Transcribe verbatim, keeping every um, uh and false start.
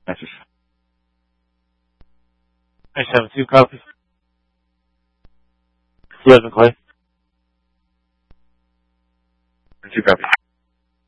Message. I seven two copy. Eleven Clay. Two copy.